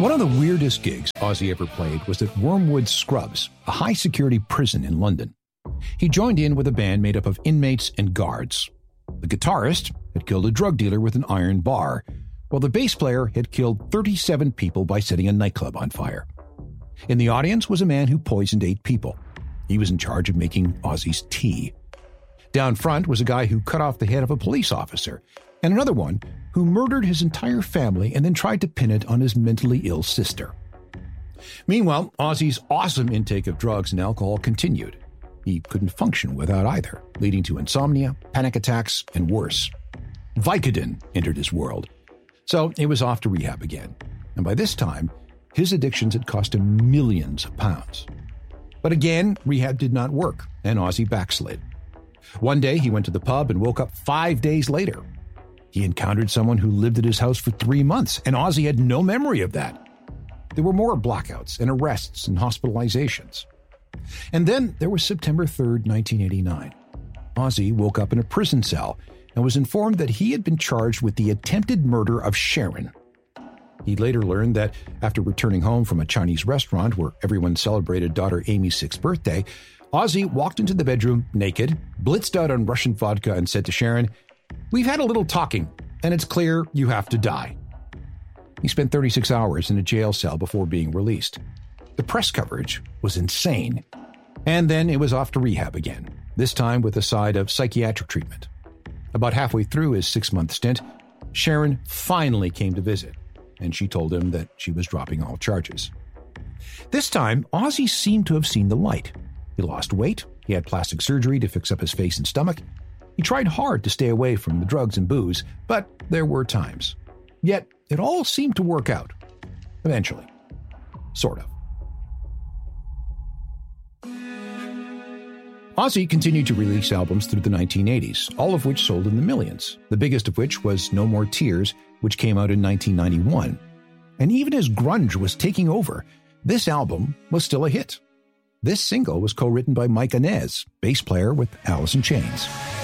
One of the weirdest gigs Ozzy ever played was at Wormwood Scrubs, a high-security prison in London. He joined in with a band made up of inmates and guards. The guitarist had killed a drug dealer with an iron bar, while the bass player had killed 37 people by setting a nightclub on fire. In the audience was a man who poisoned 8 people. He was in charge of making Ozzy's tea. Down front was a guy who cut off the head of a police officer, and another one who murdered his entire family and then tried to pin it on his mentally ill sister. Meanwhile, Ozzy's awesome intake of drugs and alcohol continued. He couldn't function without either, leading to insomnia, panic attacks, and worse. Vicodin entered his world. So he was off to rehab again. And by this time, his addictions had cost him millions of pounds. But again, rehab did not work, and Ozzy backslid. One day, he went to the pub and woke up 5 days later. He encountered someone who lived at his house for 3 months, and Ozzy had no memory of that. There were more blackouts and arrests and hospitalizations. And then there was September 3rd, 1989. Ozzy woke up in a prison cell and was informed that he had been charged with the attempted murder of Sharon. He later learned that after returning home from a Chinese restaurant where everyone celebrated daughter Amy's 6th birthday, Ozzy walked into the bedroom naked, blitzed out on Russian vodka, and said to Sharon, "We've had a little talking, and it's clear you have to die." He spent 36 hours in a jail cell before being released. The press coverage was insane. And then it was off to rehab again, this time with a side of psychiatric treatment. About halfway through his 6-month stint, Sharon finally came to visit, and she told him that she was dropping all charges. This time, Ozzy seemed to have seen the light. He lost weight, he had plastic surgery to fix up his face and stomach. He tried hard to stay away from the drugs and booze, but there were times. Yet, it all seemed to work out. Eventually. Sort of. Ozzy continued to release albums through the 1980s, all of which sold in the millions, the biggest of which was No More Tears, which came out in 1991. And even as grunge was taking over, this album was still a hit. This single was co-written by Mike Inez, bass player with Alice in Chains.